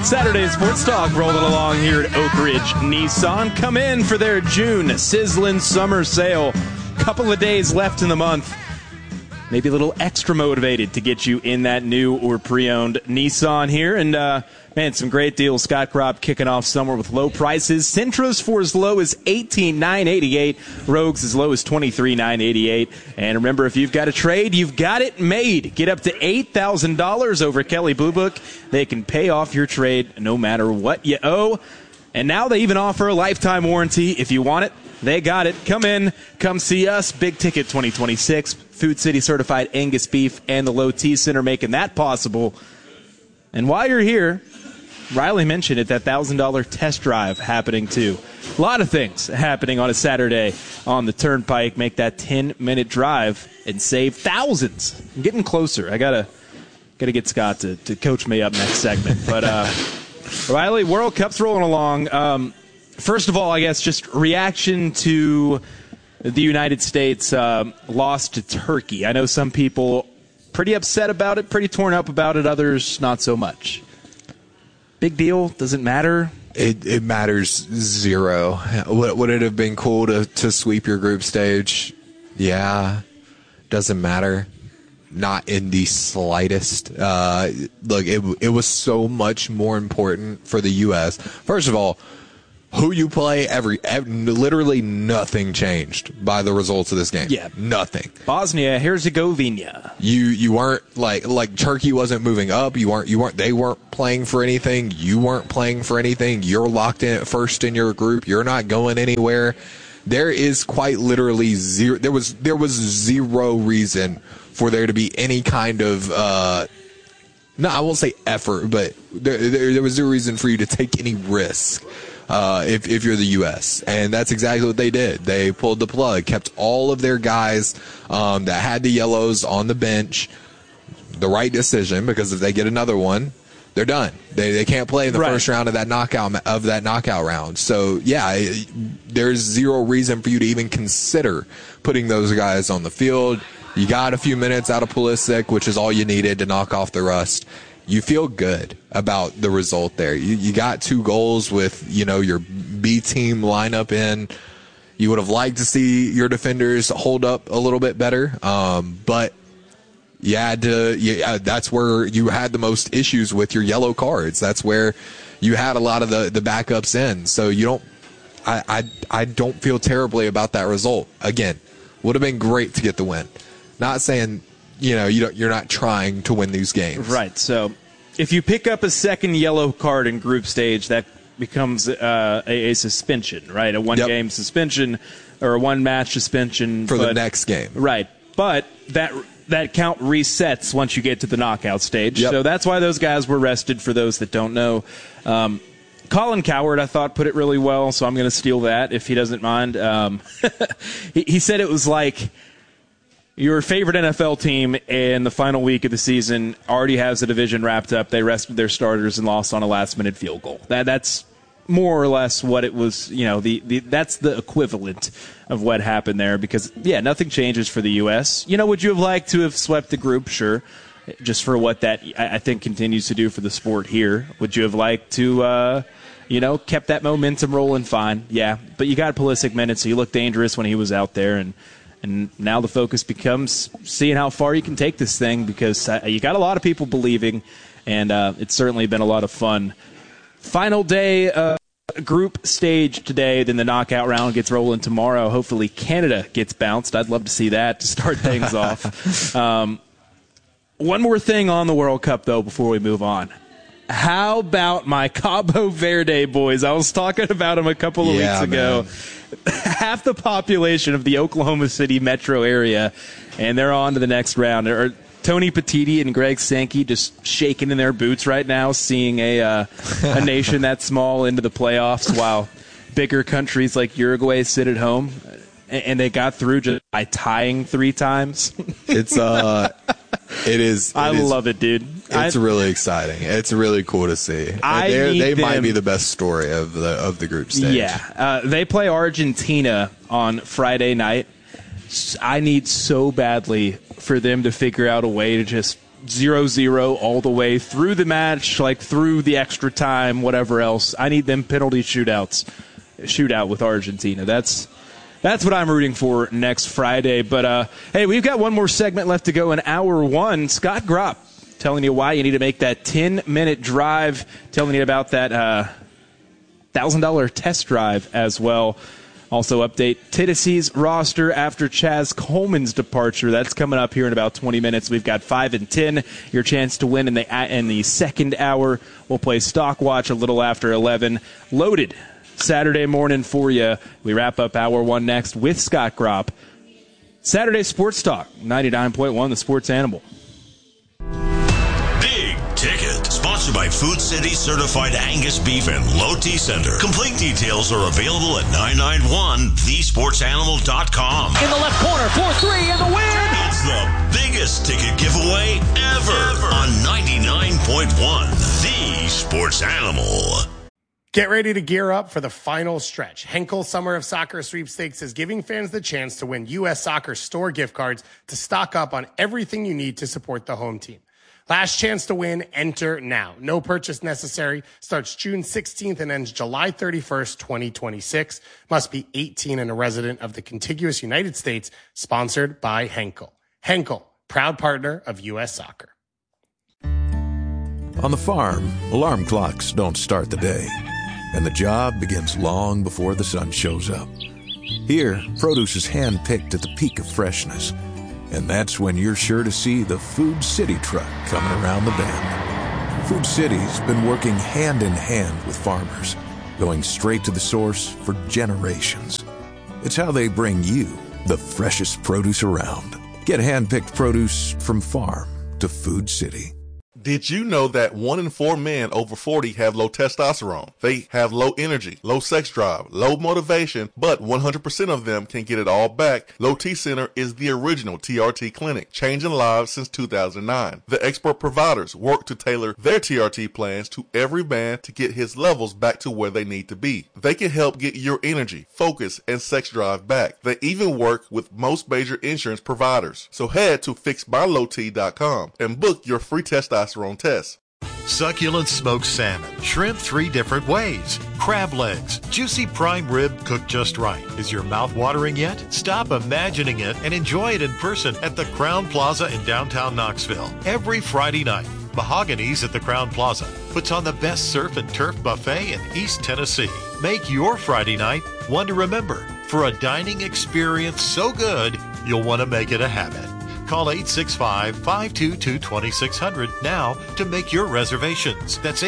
Saturday Sports Talk rolling along here at Oak Ridge Nissan. Come in for their June sizzling summer sale. Couple of days left in the month. Maybe a little extra motivated to get you in that new or pre-owned Nissan here. And, man, some great deals. Scott Kropp kicking off summer with low prices. Sentras for as low as $18,988. Rogues as low as $23,988. And remember, if you've got a trade, you've got it made. Get up to $8,000 over Kelley Blue Book. They can pay off your trade no matter what you owe. And now they even offer a lifetime warranty. If you want it, they got it. Come in. Come see us. Big Ticket 2026. Food City certified Angus beef and the Low T Center making that possible. And while you're here, Riley mentioned it, that $1,000 test drive happening too. A lot of things happening on a Saturday on the Turnpike. Make that 10-minute drive and save thousands. I'm getting closer. I gotta get Scott to coach me up next segment. But Riley, World Cup's rolling along. First of all, I guess just reaction to the United States loss to Turkey. I know some people pretty upset about it, pretty torn up about it. Others not so much. Big deal? Does it matter? It matters zero. Would it have been cool to sweep your group stage? Yeah. Doesn't matter. Not in the slightest. Look, it was so much more important for the U.S. First of all, who you play, literally nothing changed by the results of this game. Yeah. Nothing. Bosnia, Herzegovina. You weren't like Turkey wasn't moving up. They weren't playing for anything. You weren't playing for anything. You're locked in at first in your group. You're not going anywhere. There is quite literally zero. There was zero reason for there to be any kind of no, I won't say effort, but there was zero reason for you to take any risk. If you're the U.S. And that's exactly what they did. They pulled the plug, kept all of their guys that had the yellows on the bench. The right decision, because if they get another one, they're done. They can't play in the first round of that knockout round. So, yeah, there's zero reason for you to even consider putting those guys on the field. You got a few minutes out of Pulisic, which is all you needed to knock off the rust. You feel good about the result there. You got 2 goals with, your B team lineup in. You would have liked to see your defenders hold up a little bit better. But you had to, that's where you had the most issues with your yellow cards. That's where you had a lot of the backups in. So I don't feel terribly about that result. Again, would have been great to get the win. Not saying, you're not trying to win these games. Right. So if you pick up a second yellow card in group stage, that becomes a suspension, right? A one-game suspension or a one-match suspension. For the next game. Right. But that count resets once you get to the knockout stage. Yep. So that's why those guys were rested, for those that don't know. Colin Cowherd, I thought, put it really well, so I'm going to steal that if he doesn't mind. He said it was like your favorite NFL team in the final week of the season already has the division wrapped up. They rested their starters and lost on a last-minute field goal. That's more or less what it was. That's the equivalent of what happened there. Because nothing changes for the U.S. Would you have liked to have swept the group? Sure, just for what that I think continues to do for the sport here. Would you have liked to? Kept that momentum rolling? Fine, yeah. But you got Pulisic minutes, so you looked dangerous when he was out there, and now the focus becomes seeing how far you can take this thing, because you got a lot of people believing, and it's certainly been a lot of fun. Final day group stage today, then the knockout round gets rolling tomorrow. Hopefully Canada gets bounced. I'd love to see that to start things off. One more thing on the World Cup, though, before we move on. How about my Cabo Verde boys? I was talking about them a couple of weeks ago. Half the population of the Oklahoma City metro area, and they're on to the next round. Tony Petiti and Greg Sankey just shaking in their boots right now, seeing a nation that small into the playoffs, while bigger countries like Uruguay sit at home. And they got through just by tying 3 times. It is. I love it, dude. It's really exciting. It's really cool to see. They might be the best story of the group stage. Yeah, they play Argentina on Friday night. I need so badly for them to figure out a way to just 0-0 all the way through the match, like through the extra time, whatever else. I need them penalty shootout with Argentina. That's what I'm rooting for next Friday. But, hey, we've got one more segment left to go in hour one. Scott Gropp telling you why you need to make that 10-minute drive, telling you about that $1,000 test drive as well. Also update Tennessee's roster after Chaz Coleman's departure. That's coming up here in about 20 minutes. We've got 5 and 10. Your chance to win in the second hour. We'll play Stock Watch a little after 11. Loaded Saturday morning for you. We wrap up hour one next with Scott Gropp. Saturday Sports Talk, 99.1 The Sports Animal. Big Ticket, sponsored by Food City Certified Angus Beef and Low T Center. Complete details are available at 991thesportsanimal.com. In the left corner, 4-3, and the win! It's the biggest ticket giveaway ever on 99.1 The Sports Animal. Get ready to gear up for the final stretch. Henkel Summer of Soccer Sweepstakes is giving fans the chance to win U.S. Soccer store gift cards to stock up on everything you need to support the home team. Last chance to win, enter now. No purchase necessary. Starts June 16th and ends July 31st, 2026. Must be 18 and a resident of the contiguous United States. Sponsored by Henkel. Henkel, proud partner of U.S. Soccer. On the farm, alarm clocks don't start the day, and the job begins long before the sun shows up. Here, produce is hand-picked at the peak of freshness, and that's when you're sure to see the Food City truck coming around the bend. Food City's been working hand-in-hand with farmers, going straight to the source for generations. It's how they bring you the freshest produce around. Get hand-picked produce from farm to Food City. Did you know that 1 in 4 men over 40 have low testosterone? They have low energy, low sex drive, low motivation, but 100% of them can get it all back. Low T Center is the original TRT clinic, changing lives since 2009. The expert providers work to tailor their TRT plans to every man to get his levels back to where they need to be. They can help get your energy, focus, and sex drive back. They even work with most major insurance providers. So head to fixbylowt.com and book your free testosterone test. Succulent smoked salmon, shrimp 3 different ways, crab legs, juicy prime rib cooked just right. Is your mouth watering yet? Stop imagining it and enjoy it in person at the Crown Plaza in downtown Knoxville. Every Friday night, Mahogany's at the Crown Plaza puts on the best surf and turf buffet in East Tennessee. Make your Friday night one to remember for a dining experience so good you'll want to make it a habit. Call 865-522-2600 now to make your reservations. That's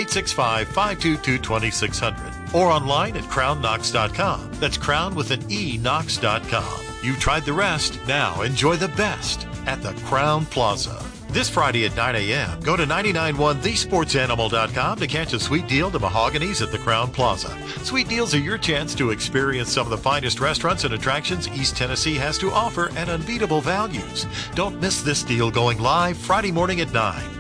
865-522-2600. Or online at crownknox.com. That's crown with an E, knox.com. You've tried the rest. Now enjoy the best at the Crown Plaza. This Friday at 9 a.m., go to 991thesportsanimal.com to catch a sweet deal to Mahogany's at the Crown Plaza. Sweet deals are your chance to experience some of the finest restaurants and attractions East Tennessee has to offer at unbeatable values. Don't miss this deal going live Friday morning at 9.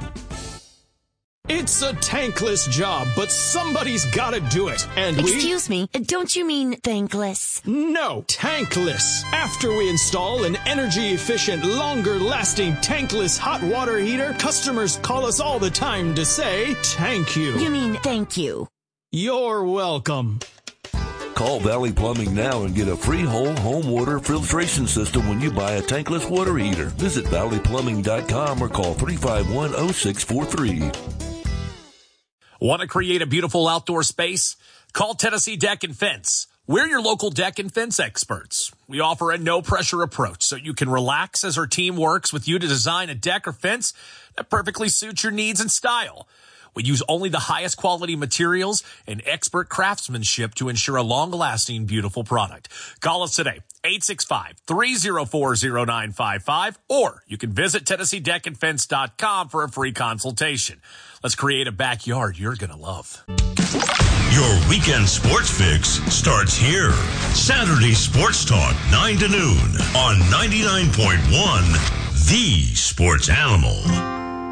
It's a tankless job, but somebody's gotta do it. And Excuse me, don't you mean thankless? No, tankless. After we install an energy-efficient, longer-lasting tankless hot water heater, customers call us all the time to say, thank you. You mean thank you. You're welcome. Call Valley Plumbing now and get a free whole home water filtration system when you buy a tankless water heater. Visit valleyplumbing.com or call 351-0643. Want to create a beautiful outdoor space? Call Tennessee Deck and Fence. We're your local deck and fence experts. We offer a no-pressure approach so you can relax as our team works with you to design a deck or fence that perfectly suits your needs and style. We use only the highest quality materials and expert craftsmanship to ensure a long-lasting, beautiful product. Call us today, 865-304-0955, or you can visit TennesseeDeckandFence.com for a free consultation. Let's create a backyard you're going to love. Your weekend sports fix starts here. Saturday Sports Talk, 9 to noon on 99.1 The Sports Animal.